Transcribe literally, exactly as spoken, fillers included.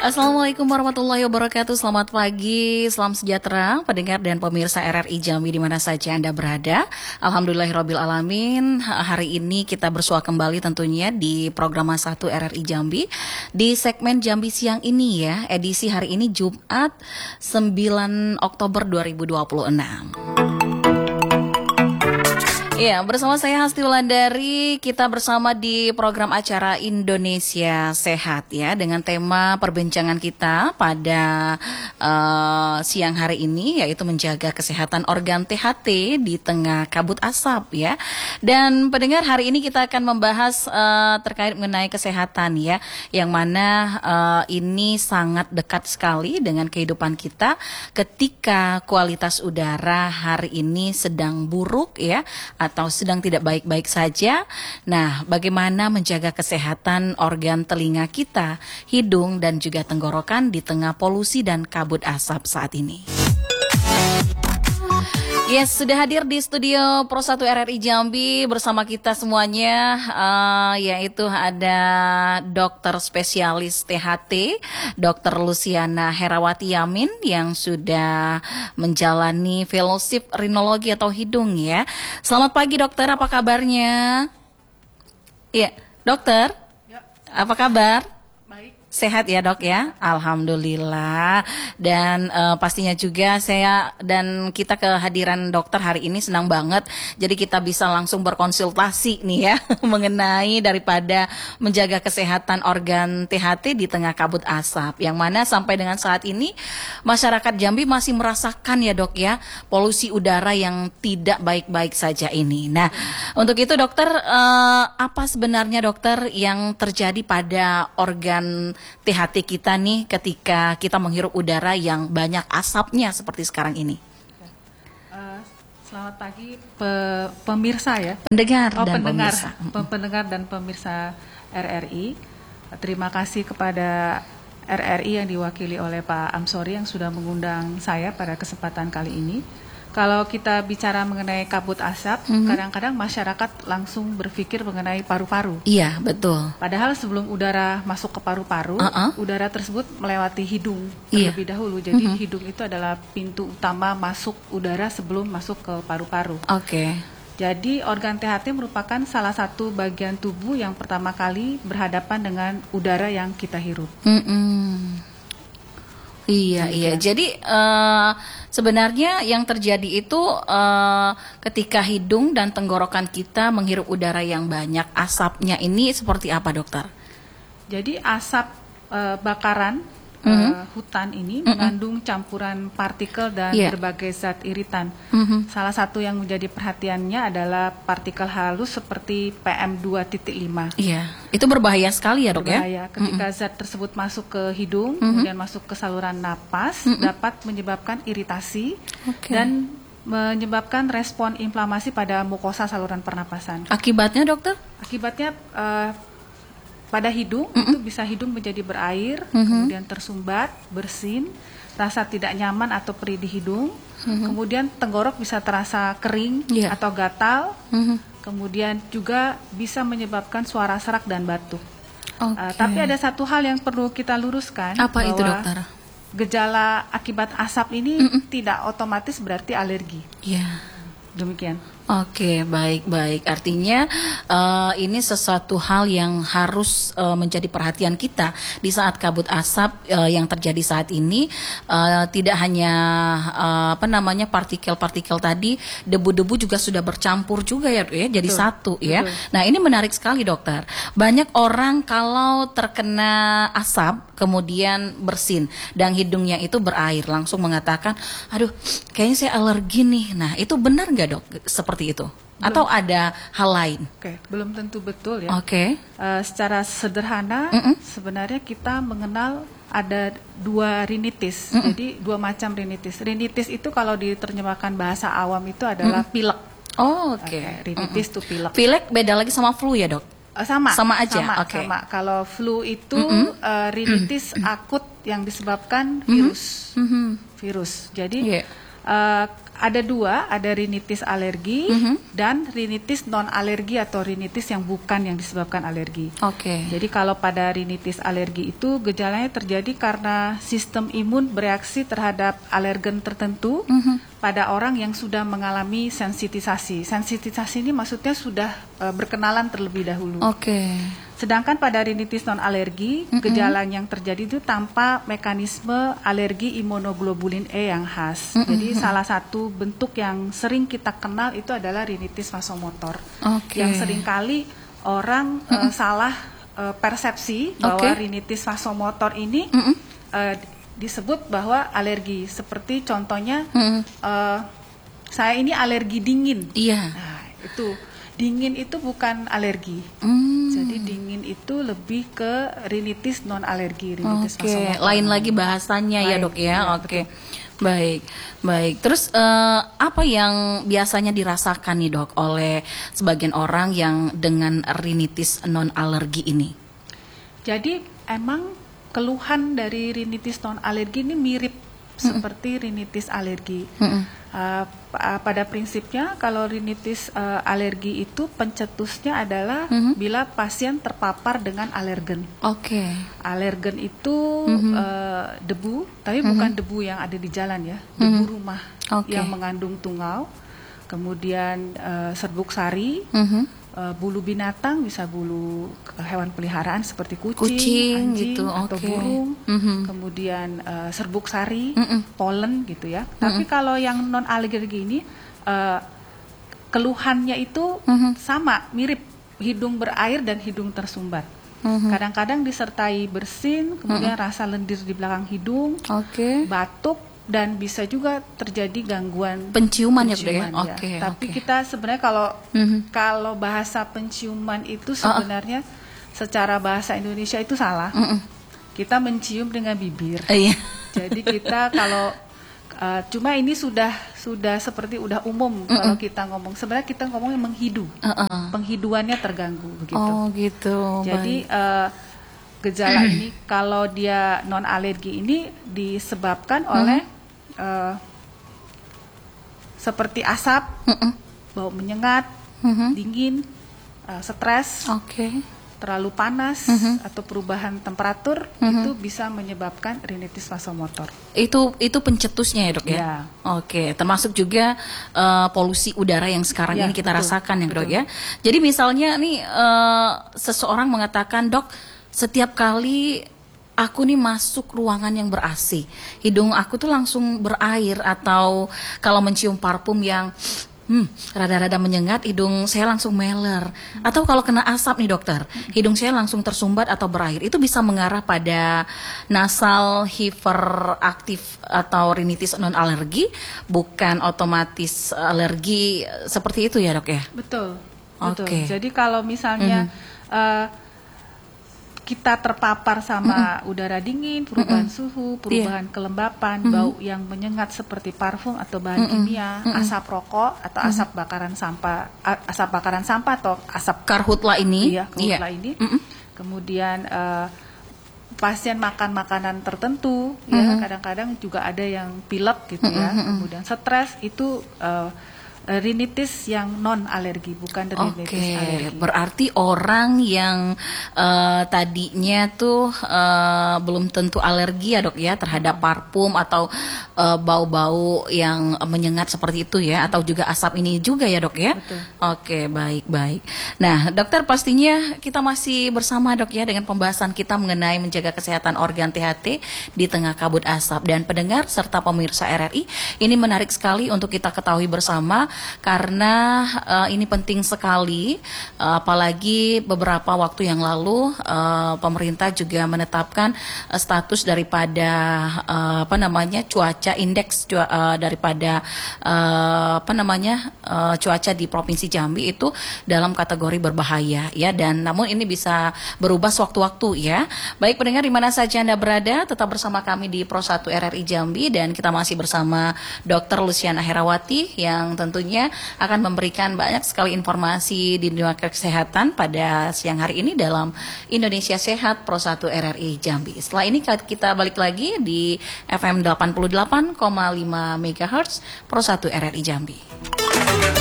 Assalamualaikum warahmatullahi wabarakatuh. Selamat pagi, salam sejahtera pendengar dan pemirsa R R I Jambi di mana saja Anda berada. Alhamdulillahirabbil alamin. Hari ini kita bersua kembali tentunya di program satu R R I Jambi di segmen Jambi Siang ini ya. Edisi hari ini Jumat sembilan Oktober dua ribu dua puluh enam. Ya, bersama saya Hasti Wulandari, kita bersama di program acara Indonesia Sehat ya, dengan tema perbincangan kita pada uh, siang hari ini yaitu menjaga kesehatan organ T H T di tengah kabut asap ya. Dan pendengar, hari ini kita akan membahas uh, terkait mengenai kesehatan ya, yang mana uh, ini sangat dekat sekali dengan kehidupan kita ketika kualitas udara hari ini sedang buruk ya, atau sedang tidak baik-baik saja. Nah, bagaimana menjaga kesehatan organ telinga kita, hidung, dan juga tenggorokan di tengah polusi dan kabut asap saat ini? Yes, sudah hadir di studio Pro satu R R I Jambi bersama kita semuanya, uh, yaitu ada dokter spesialis T H T, dokter Luciana Herawati Yamin yang sudah menjalani fellowship rinologi atau hidung ya. Selamat pagi dokter, apa kabarnya? Iya, dokter, ya. Apa kabar? Sehat ya dok ya, alhamdulillah. Dan uh, pastinya juga saya dan kita kehadiran dokter hari ini senang banget. Jadi kita bisa langsung berkonsultasi nih ya mengenai daripada menjaga kesehatan organ T H T di tengah kabut asap. Yang mana sampai dengan saat ini masyarakat Jambi masih merasakan ya dok ya polusi udara yang tidak baik-baik saja ini. Nah untuk itu dokter, uh, apa sebenarnya dokter yang terjadi pada organ T H T kita nih ketika kita menghirup udara yang banyak asapnya seperti sekarang ini? Uh, selamat pagi pe pemirsa ya. Pendengar oh, dan pendengar, pemirsa. Pendengar dan pemirsa R R I. Terima kasih kepada R R I yang diwakili oleh Pak Amsori yang sudah mengundang saya pada kesempatan kali ini. Kalau kita bicara mengenai kabut asap, mm-hmm. kadang-kadang masyarakat langsung berpikir mengenai paru-paru. Iya, betul. Padahal sebelum udara masuk ke paru-paru, uh-uh. udara tersebut melewati hidung terlebih iya. dahulu. Jadi mm-hmm. hidung itu adalah pintu utama masuk udara sebelum masuk ke paru-paru. Oke. Okay. Jadi organ T H T merupakan salah satu bagian tubuh yang pertama kali berhadapan dengan udara yang kita hirup. Mm-mm. Iya, iya. Jadi uh, sebenarnya yang terjadi itu uh, ketika hidung dan tenggorokan kita menghirup udara yang banyak, asapnya ini seperti apa dokter? Jadi asap uh, bakaran mm-hmm. uh, hutan ini mm-hmm. mengandung campuran partikel dan yeah. berbagai zat iritan. Mm-hmm. Salah satu yang menjadi perhatiannya adalah partikel halus seperti P M dua titik lima. Iya, itu berbahaya sekali ya dok ya? Berbahaya. Ketika mm-hmm. zat tersebut masuk ke hidung, mm-hmm. kemudian masuk ke saluran napas, mm-hmm. dapat menyebabkan iritasi okay. dan menyebabkan respon inflamasi pada mukosa saluran pernapasan. Akibatnya dokter? Akibatnya uh, pada hidung, mm-hmm. itu bisa hidung menjadi berair, mm-hmm. kemudian tersumbat, bersin, rasa tidak nyaman atau perih di hidung, mm-hmm. kemudian tenggorok bisa terasa kering yeah. atau gatal, mm-hmm. kemudian juga bisa menyebabkan suara serak dan batuk. Okay. Uh, tapi ada satu hal yang perlu kita luruskan. Apa bahwa itu dokter? Gejala akibat asap ini mm-mm. tidak otomatis berarti alergi. Iya. Yeah. Demikian. Oke, baik-baik. Artinya uh, ini sesuatu hal yang harus uh, menjadi perhatian kita di saat kabut asap uh, yang terjadi saat ini. Uh, tidak hanya uh, apa namanya partikel-partikel tadi, debu-debu juga sudah bercampur juga ya, ya jadi Betul. satu ya. Betul. Nah ini menarik sekali dokter. Banyak orang kalau terkena asap kemudian bersin dan hidungnya itu berair langsung mengatakan, aduh, kayaknya saya alergi nih. Nah itu benar nggak dok? Seperti itu belum. Atau ada hal lain? Oke, belum tentu betul ya. Oke. Uh, secara sederhana, Mm-mm. sebenarnya kita mengenal ada dua rinitis. Mm-mm. Jadi dua macam rinitis. Rinitis itu kalau diterjemahkan bahasa awam itu adalah Mm-mm. pilek. Oh, oke. Okay. Okay, rinitis itu pilek. Pilek beda lagi sama flu ya dok? Uh, sama. Sama aja. Sama. Okay. Sama. Kalau flu itu uh, rinitis akut yang disebabkan virus. Mm-hmm. Virus. Jadi. Yeah. uh, ada dua, ada rinitis alergi Mhm. dan rinitis non alergi atau rinitis yang bukan yang disebabkan alergi. Oke. Jadi kalau pada rinitis alergi itu gejalanya terjadi karena sistem imun bereaksi terhadap alergen tertentu Mhm. pada orang yang sudah mengalami sensitisasi. Sensitisasi ini maksudnya sudah uh, berkenalan terlebih dahulu. Oke. Sedangkan pada rinitis non alergi, Mm-mm. gejala yang terjadi itu tanpa mekanisme alergi imunoglobulin E yang khas. Mm-mm. Jadi salah satu bentuk yang sering kita kenal itu adalah rinitis vasomotor. Oke. Yang seringkali orang eh, salah eh, persepsi bahwa Oke. rinitis vasomotor ini Mm-mm. eh, disebut bahwa alergi. Seperti contohnya Mm-mm. eh, saya ini alergi dingin. Iya. Nah, itu dingin itu bukan alergi. Hmm. Jadi dingin itu lebih ke rinitis non alergi, rinitis Oke, vasomotor. lain lagi bahasanya ya Lain, dok ya. iya, Oke, baik, baik. Terus eh, apa yang biasanya dirasakan nih dok oleh sebagian orang yang dengan rinitis non alergi ini? Jadi emang keluhan dari rinitis non alergi ini mirip seperti rinitis alergi. Mm-mm. Uh, pa- pada prinsipnya kalau rinitis uh, alergi itu pencetusnya adalah Mhm. bila pasien terpapar dengan alergen. Oke. Alergen itu Mhm. uh, debu, tapi Mhm. bukan debu yang ada di jalan ya, debu rumah Oke. yang mengandung tungau, kemudian uh, serbuk sari, Mhm. uh, bulu binatang, bisa bulu ke- hewan peliharaan seperti kucing, Kucing anjing, gitu, atau oke. burung, Mhm. kemudian uh, serbuk sari, Mm-mm. polen gitu ya. Tapi kalau yang non alergi ini uh, keluhannya itu Mhm. sama, mirip hidung berair dan hidung tersumbat. Mhm. Kadang-kadang disertai bersin, kemudian rasa lendir di belakang hidung, Oke. batuk, dan bisa juga terjadi gangguan Penciuman ya dok ya. penciuman, ya. Oke. Tapi oke. kita sebenarnya kalau Mhm. kalau bahasa penciuman itu Ah, ah. sebenarnya secara bahasa Indonesia itu salah. Mm-mm. Kita mencium dengan bibir. Iya. Jadi kita kalau uh, cuma ini sudah sudah seperti udah umum kalau kita ngomong. Sebenarnya kita ngomong yang menghidu. Uh-uh. Penghiduannya terganggu begitu. Oh gitu. Jadi baik. uh, gejala ini kalau dia non alergi ini disebabkan oleh uh, seperti asap, Mm-mm. bau menyengat, Mhm. dingin, uh, stres, Oke. terlalu panas Mhm. atau perubahan temperatur Mhm. itu bisa menyebabkan rinitis vasomotor. Itu itu pencetusnya ya dok ya. Ya. Oke, termasuk juga eh, polusi udara yang sekarang Ya, ini kita betul, rasakan ya dok betul. ya. Jadi misalnya nih eh, seseorang mengatakan dok, setiap kali aku nih masuk ruangan yang ber-A C, hidung aku tuh langsung berair, atau kalau mencium parfum yang Hmm, rada-rada menyengat, hidung saya langsung meler. Atau kalau kena asap nih dokter, hidung saya langsung tersumbat atau berair. Itu bisa mengarah pada nasal hiperaktif atau rinitis non alergi, bukan otomatis alergi seperti itu ya dok ya? Betul, betul. Oke. Jadi kalau misalnya eh, kita terpapar sama udara dingin, perubahan suhu, perubahan kelembapan, bau yang menyengat seperti parfum atau bahan kimia, asap rokok atau asap bakaran sampah, a- asap bakaran sampah atau asap Karhutla ini, iya, karhutla ini. Mm-mm. Kemudian eh, pasien makan makanan tertentu, ya kadang-kadang juga ada yang pilek gitu ya. Kemudian stres itu eh, rinitis yang non alergi, bukan rinitis Oke, alergi. berarti orang yang eh, tadinya tuh eh, belum tentu alergi ya dok ya terhadap parfum atau eh, bau-bau yang menyengat seperti itu ya, atau juga asap ini juga ya dok ya. Betul. Oke, baik baik. Nah dokter, pastinya kita masih bersama dok ya dengan pembahasan kita mengenai menjaga kesehatan organ T H T di tengah kabut asap, dan pendengar serta pemirsa R R I, ini menarik sekali untuk kita ketahui bersama karena uh, ini penting sekali, uh, apalagi beberapa waktu yang lalu uh, pemerintah juga menetapkan uh, status daripada uh, apa namanya cuaca, indeks cua- uh, daripada uh, apa namanya uh, cuaca di Provinsi Jambi itu dalam kategori berbahaya ya, dan namun ini bisa berubah sewaktu-waktu ya. Baik pendengar di mana saja Anda berada, tetap bersama kami di Pro satu R R I Jambi, dan kita masih bersama dokter Luciana Herawati yang tentu tentunya akan memberikan banyak sekali informasi di dunia kesehatan pada siang hari ini dalam Indonesia Sehat Pro satu R R I Jambi. Setelah ini kita balik lagi di F M delapan puluh delapan koma lima megahertz Pro satu R R I Jambi.